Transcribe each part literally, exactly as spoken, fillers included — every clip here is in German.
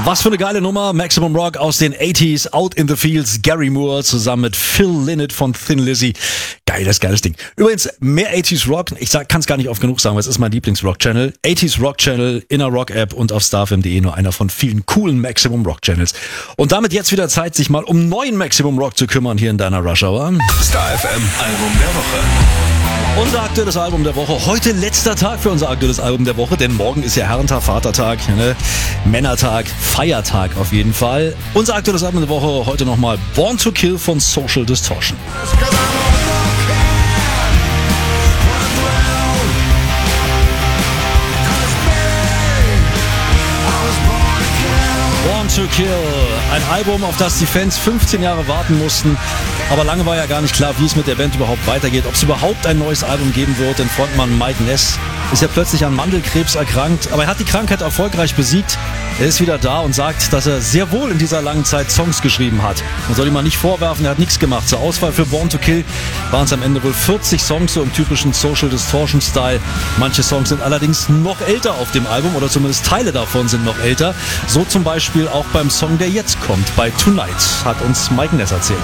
Was für eine geile Nummer. Maximum Rock aus den achtziger, Out in the Fields, Gary Moore zusammen mit Phil Lynott von Thin Lizzy. Geiles, geiles Ding. Übrigens, mehr achtziger Rock, ich kann es gar nicht oft genug sagen, weil es ist mein Lieblings-Rock-Channel. achtziger Rock-Channel, in der Rock-App und auf starfm punkt de, nur einer von vielen coolen Maximum Rock-Channels. Und damit jetzt wieder Zeit, sich mal um neuen Maximum Rock zu kümmern hier in deiner Rush Hour. StarFM Album der Woche. Unser aktuelles Album der Woche. Heute letzter Tag für unser aktuelles Album der Woche, denn morgen ist ja Herrentag, Vatertag, ne? Männertag, Feiertag auf jeden Fall. Unser aktuelles Album der Woche heute nochmal Born to Kill von Social Distortion. Born to Kill, ein Album, auf das die Fans fünfzehn Jahre warten mussten. Aber lange war ja gar nicht klar, wie es mit der Band überhaupt weitergeht, ob es überhaupt ein neues Album geben wird. Denn Frontmann Mike Ness ist ja plötzlich an Mandelkrebs erkrankt, aber er hat die Krankheit erfolgreich besiegt. Er ist wieder da und sagt, dass er sehr wohl in dieser langen Zeit Songs geschrieben hat. Man soll ihm mal nicht vorwerfen, er hat nichts gemacht. Zur Auswahl für Born to Kill waren es am Ende wohl vierzig Songs, so im typischen Social Distortion Style. Manche Songs sind allerdings noch älter auf dem Album oder zumindest Teile davon sind noch älter. So zum Beispiel auch beim Song, der jetzt kommt, bei Tonight, hat uns Mike Ness erzählt.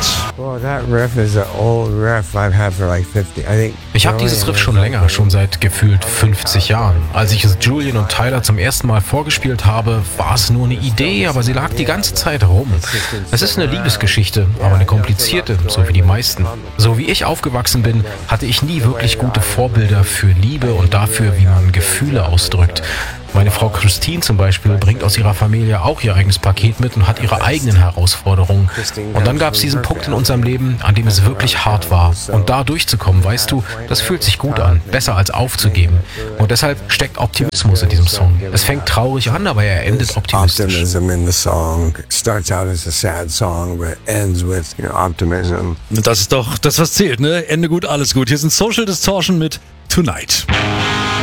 Ich habe dieses Riff schon länger, schon seit gefühlt fünfzig Jahren. Als ich es Julian und Tyler zum ersten Mal vorgespielt habe, war es nur eine Idee, aber sie lag die ganze Zeit rum. Es ist eine Liebesgeschichte, aber eine komplizierte, so wie die meisten. So wie ich aufgewachsen bin, hatte ich nie wirklich gute Vorbilder für Liebe und dafür, wie man Gefühle ausdrückt. Meine Frau Christine zum Beispiel bringt aus ihrer Familie auch ihr eigenes Paket mit und hat ihre eigenen Herausforderungen. Und dann gab es diesen Punkt in unserem Leben, an dem es wirklich hart war. Und da durchzukommen, weißt du, das fühlt sich gut an, besser als aufzugeben. Und deshalb steckt Optimismus in diesem Song. Es fängt traurig an, aber er endet optimistisch. Das ist doch das, was zählt, ne? Ende gut, alles gut. Hier sind Social Distortion mit Tonight.